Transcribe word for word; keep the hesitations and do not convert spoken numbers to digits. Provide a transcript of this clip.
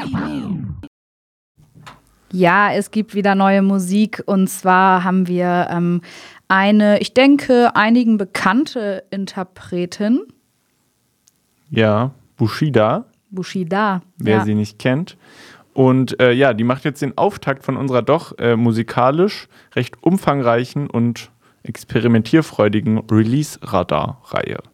Ja, es gibt wieder neue Musik und zwar haben wir ähm, eine, ich denke, einigen bekannte Interpretin. Ja, Bushido. Bushido. Wer ja. sie nicht kennt. Und äh, ja, die macht jetzt den Auftakt von unserer doch äh, musikalisch recht umfangreichen und experimentierfreudigen Release-Radar-Reihe.